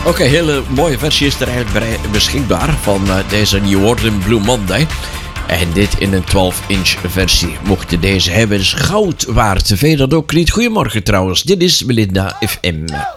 Oké, hele mooie versie is er eigenlijk beschikbaar van deze New Orleans Blue Monday. En dit in een 12-inch versie. Mocht je deze hebben, is goud waard. Vind je dat ook niet? Goedemorgen trouwens, dit is Melinda FM.